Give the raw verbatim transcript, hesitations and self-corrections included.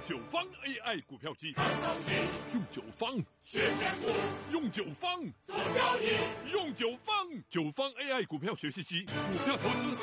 九方 A I 股票机， 看东西， 用九方学选股， 用九方做交易， 用九方九方 A I 股票学习机，股票投资